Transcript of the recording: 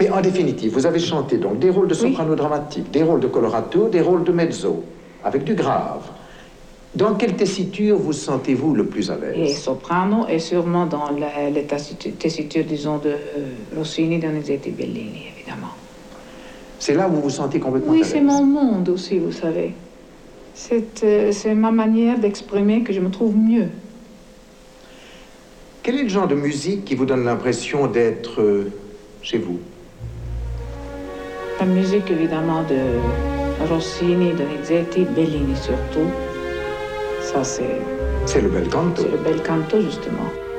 Mais en définitive, vous avez chanté donc des rôles de soprano dramatique, des rôles de colorato, des rôles de mezzo, avec du grave. Dans quelle tessiture vous sentez-vous le plus à l'aise? Et soprano est sûrement dans les tessitures, disons, de Rossini, Donizetti, Bellini, évidemment. C'est là où vous vous sentez complètement à Oui, l'aise? c'est mon monde aussi, vous savez. C'est ma manière d'exprimer que je me trouve mieux. Quel est le genre de musique qui vous donne l'impression d'être chez vous? La musique, évidemment, de Rossini, Donizetti, Bellini surtout. Ça, c'est... C'est le bel canto. C'est le bel canto, justement.